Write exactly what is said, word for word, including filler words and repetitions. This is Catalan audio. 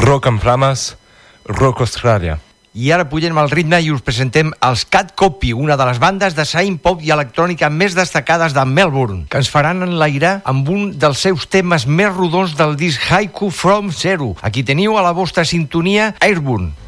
Rock en flames, Rock Austràlia. I ara pugem al ritme i us presentem els Cat Copy, una de les bandes de synth pop i electrònica més destacades de Melbourne, que ens faran enlairar amb un dels seus temes més rodons del disc Haiku from Zero. Aquí teniu a la vostra sintonia Airborne.